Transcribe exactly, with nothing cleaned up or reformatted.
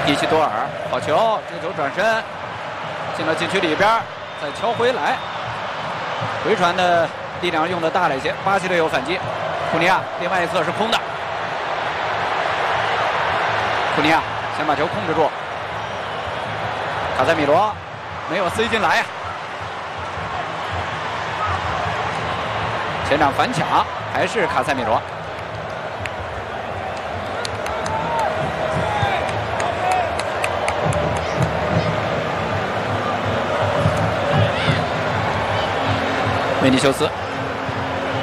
伊西多尔好球，这个球转身进了禁区里边，再敲回来，回传的力量用的大了一些。巴西队有反击，库尼亚另外一侧是空的，库尼亚先把球控制住，卡塞米罗没有塞进来呀、啊。前场反抢还是卡塞米罗。维尼修斯